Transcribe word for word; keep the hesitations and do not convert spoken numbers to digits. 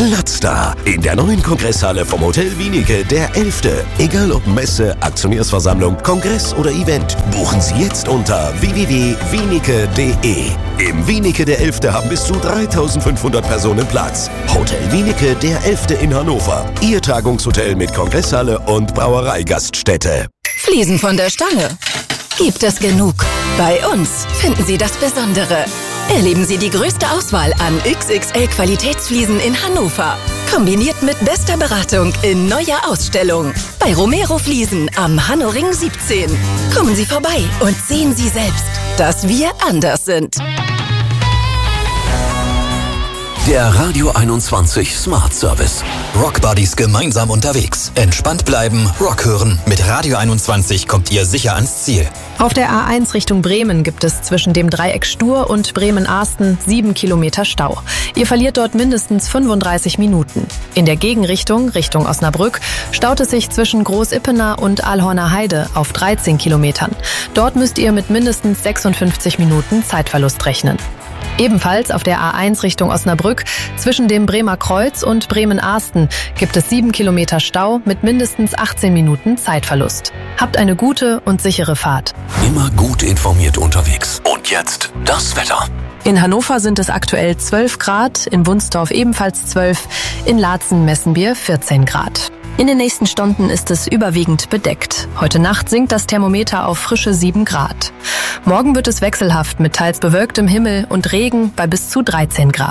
Platz da in der neuen Kongresshalle vom Hotel Wienicke, der elfte. Egal ob Messe, Aktionärsversammlung, Kongress oder Event, buchen Sie jetzt unter w w w punkt wienicke punkt d e. Im Wienicke der elfte haben bis zu dreitausendfünfhundert Personen Platz. Hotel Wienicke der elfte in Hannover. Ihr Tagungshotel mit Kongresshalle und Brauereigaststätte. Fliesen von der Stange. Gibt es genug? Bei uns finden Sie das Besondere. Erleben Sie die größte Auswahl an X X L-Qualitätsfliesen in Hannover. Kombiniert mit bester Beratung in neuer Ausstellung. Bei Romero Fliesen am Hannoring siebzehn. Kommen Sie vorbei und sehen Sie selbst, dass wir anders sind. Der Radio einundzwanzig Smart Service. Rock Buddies gemeinsam unterwegs. Entspannt bleiben, Rock hören. Mit Radio einundzwanzig kommt ihr sicher ans Ziel. Auf der A eins Richtung Bremen gibt es zwischen dem Dreieck Stur und Bremen-Ahsten sieben Kilometer Stau. Ihr verliert dort mindestens fünfunddreißig Minuten. In der Gegenrichtung, Richtung Osnabrück, staut es sich zwischen Groß-Ippener und Alhorner Heide auf dreizehn Kilometern. Dort müsst ihr mit mindestens sechsundfünfzig Minuten Zeitverlust rechnen. Ebenfalls auf der A eins Richtung Osnabrück zwischen dem Bremer Kreuz und Bremen-Ahsten gibt es sieben Kilometer Stau mit mindestens achtzehn Minuten Zeitverlust. Habt eine gute und sichere Fahrt. Immer gut informiert unterwegs. Und jetzt das Wetter. In Hannover sind es aktuell zwölf Grad, in Wunsdorf ebenfalls zwölf, in Laatzen-Messenbier vierzehn Grad. In den nächsten Stunden ist es überwiegend bedeckt. Heute Nacht sinkt das Thermometer auf frische sieben Grad. Morgen wird es wechselhaft mit teils bewölktem Himmel und Regen bei bis zu dreizehn Grad.